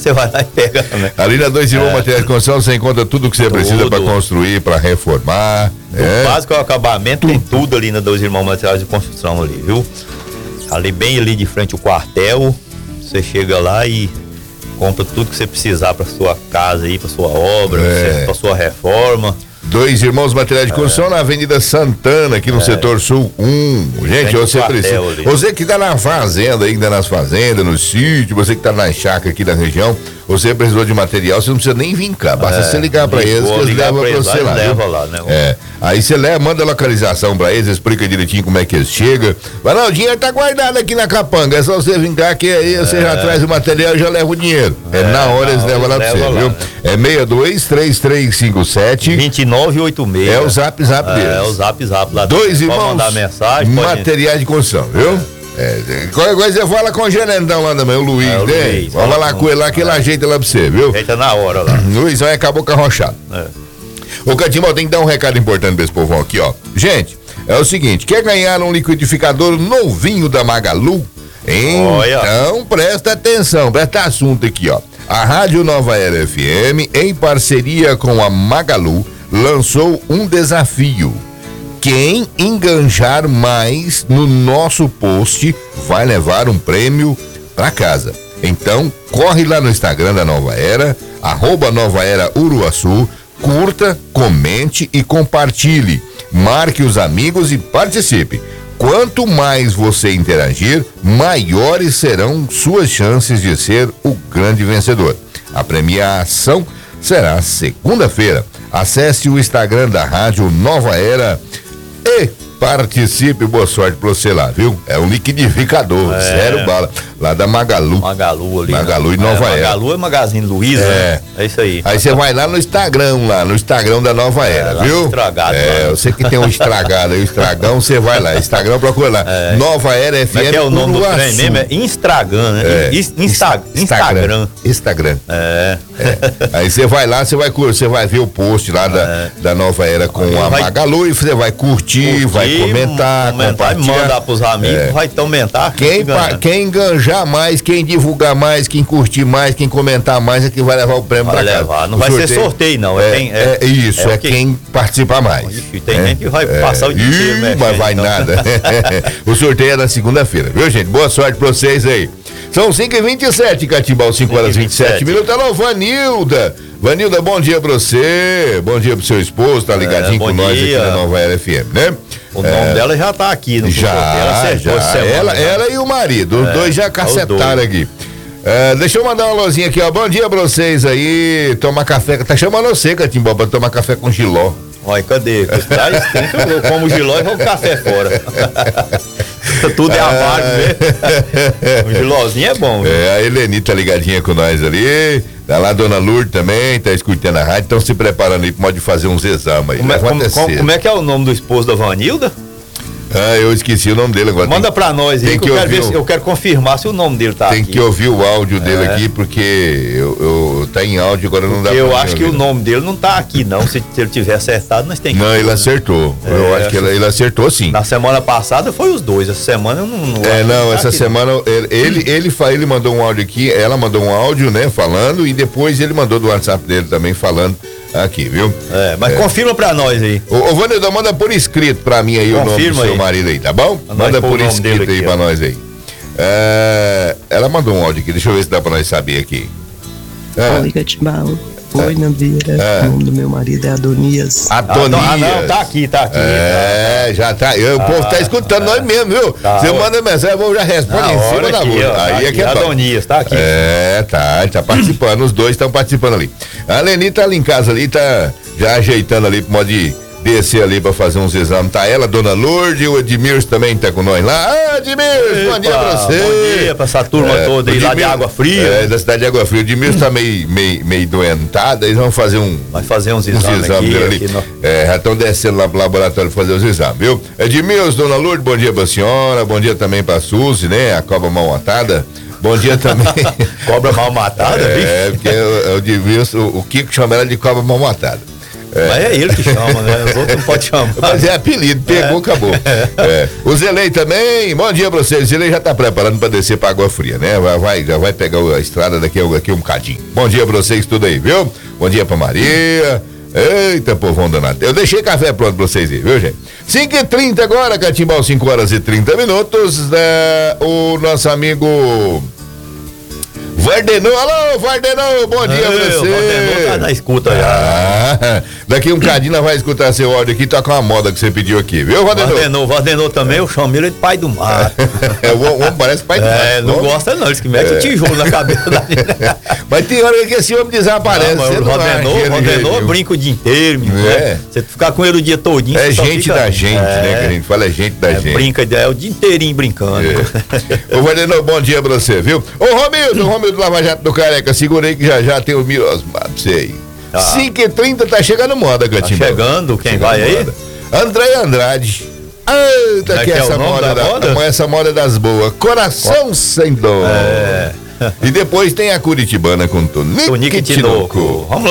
você vai lá e pega, né? Ali na Dois Irmãos Materiais de Construção você encontra tudo que você precisa para construir, para reformar. Do básico ao acabamento, tem tudo ali na Dois Irmãos Materiais de Construção ali, viu? Ali bem ali de frente ao quartel, você chega lá e compra tudo que você precisar para sua casa aí, para sua obra, para sua reforma. Dois Irmãos Materiais de Construção na Avenida Santana, aqui no setor sul 1. Gente, você precisa. Você que tá na fazenda, ainda nas fazendas, no sítio, você que tá na chácara aqui da região, você precisou de material, você não precisa nem vir cá, basta você ligar pra eles, que eles levam pra você lá. Leva lá, né? Aí você manda a localização pra eles, explica direitinho como é que eles chegam. Mas não, o dinheiro tá guardado aqui na capanga, é só você vir cá que aí você já traz o material e já leva o dinheiro. Na hora eles levam lá pra você, viu? É 623357 2986. É o zap deles. É o zap lá. Dois Irmãos, pode mandar mensagem, materiais de construção, viu? Qualquer coisa você fala com o gerentão lá também, o Luiz, né? Luiz, fala lá com ele lá que ele ajeita lá pra você, viu? Ajeita na hora lá. Luiz, aí acabou com a rochada. Ô Catimbau, tem que dar um recado importante pra esse povão aqui, ó. Gente, é o seguinte, quer ganhar um liquidificador novinho da Magalu? Então presta atenção, presta assunto aqui, ó. A Rádio Nova Era FM, em parceria com a Magalu, lançou um desafio. Quem enganjar mais no nosso post vai levar um prêmio para casa. Então, corre lá no Instagram da Nova Era, @NovaEraUruaçu, curta, comente e compartilhe. Marque os amigos e participe. Quanto mais você interagir, maiores serão suas chances de ser o grande vencedor. A premiação será segunda-feira. Acesse o Instagram da Rádio Nova Era e participe. Boa sorte pra você lá, viu? É um liquidificador, 0 bala, lá da Magalu. Magalu ali. Magalu e Nova Era. Magalu é Magazine Luiza, né? É isso aí. Aí você vai lá no Instagram da Nova Era, viu? Estragado. Você que tem um estragado aí, o estragão, você vai lá. Instagram, procura lá. Nova Era FM. Como é que é o nome do trem mesmo? É Instagram, né? Instagram. Aí você vai lá, você vai ver o post lá da Nova Era com a Magalu e você vai curtir, vai comentar, compartilhar. Mandar pros amigos, vai aumentar. Quem enganjar mais, quem divulgar mais, quem curtir mais, quem comentar mais é que vai levar o prêmio pra casa. Não vai ser sorteio, não. Quem participar mais. Tem gente que vai passar o dia inteiro, né? Mas vai nada. O sorteio é na segunda-feira, viu, gente? Boa sorte pra vocês aí. São 5h27, Catimbau, 5h27. Alô, Vanilda. Vanilda, bom dia pra você. Bom dia pro seu esposo, tá ligadinho com nós aqui na Nova Era FM, né? O nome dela já tá aqui no Já. Ela e o marido, os dois já cacetaram aqui. Deixa eu mandar uma alôzinha aqui, ó. Bom dia pra vocês aí. Tomar café. Tá chamando você, Catimbau, pra tomar café com Giló. Olha, cadê? Eu como Giló e vou com café fora. Tudo é a vaga, né? O Gilózinho é bom. A Eleni tá ligadinha com nós ali. Tá lá a Dona Lourdes também, tá escutando a rádio, estão se preparando aí, pode fazer uns exames aí. Como é que é o nome do esposo da Vanilda? Eu esqueci o nome dele agora. Manda pra nós aí, que eu quero confirmar se o nome dele tá aqui. Tem que ouvir o áudio dele aqui, porque tá em áudio, agora não dá pra eu acho que o nome dele não tá aqui, não. Se ele tiver acertado, nós temos que... Não, ele acertou. Eu acho que ele acertou, sim. Na semana passada foi os dois, essa semana eu não... essa semana ele mandou um áudio aqui, ela mandou um áudio, né, falando, e depois ele mandou do WhatsApp dele também falando aqui, viu? Mas confirma pra nós aí. Ô Vanilda, manda por escrito pra mim aí o nome do seu marido aí, tá bom? Manda por escrito aí pra nós aí. Ela mandou um áudio aqui, deixa eu ver se dá pra nós saber aqui. Oi, Catimbau. Oi, Nandeira. O nome do meu marido é Adonias. Não, tá aqui. Já tá. O povo tá escutando nós mesmo, viu? Você manda mensagem, eu já respondo em cima da rua. Aí é que é Adonias, tá aqui. Tá participando, os dois estão participando ali. A Leni tá ali em casa ali, tá já ajeitando ali pro modo de descer ali pra fazer uns exames. Tá ela, Dona Lourdes, e o Edmir também tá com nós lá. Edmir, bom dia pra você. Bom dia pra essa turma toda aí lá de Água Fria. Da cidade de Água Fria. O Edmir tá meio doentado, eles vão fazer uns exames ali. Já estão descendo lá pro laboratório fazer os exames, viu? Edmir, Dona Lourdes, bom dia pra senhora, bom dia também pra Suzy, né? A cobra mal matada. Bom dia também. Cobra mal matada, bicho? Porque o Kiko chama ela de cobra mal matada. Mas é ele que chama, né? Os outros não podem chamar. Mas é apelido, pegou, acabou. O Zelei também, bom dia pra vocês. O Zelei já tá preparando pra descer pra Água Fria, né? Já vai pegar a estrada daqui um bocadinho. Bom dia pra vocês, tudo aí, viu? Bom dia pra Maria. Eita, povão danado. Eu deixei café pronto pra vocês aí, viu, gente? 5h30 agora, Catimbau, 5h30. O nosso amigo Vardenô, alô, Vardenô, bom dia pra você. Vardenô tá na escuta já. Daqui um bocadinho nós vamos escutar seu áudio aqui, toca uma moda que você pediu aqui, viu, Vardenô? Vardenô também, eu chamo ele de pai do mar. O homem parece pai do mar. Não gosta não, eles que metem tijolo na cabeça da gente. Mas tem hora que esse homem desaparece. O Vardenô brinca o dia inteiro, você ficar com ele o dia todinho. É gente da gente, né, que a gente fala, é gente da gente. Brinca, o dia inteirinho brincando. Ô, Vardenô, bom dia pra você, viu? Ô, Romildo do Lava Jato do Careca, segurei que já tem o Mirosmar pra você aí. 5h30 tá chegando moda, Catimbau. Tá chegando, quem vai aí? André Andrade. Eita, que essa moda essa moda das boas. Coração sem dor. E depois tem a Curitibana com Tonique Tinoco. Vamos lá.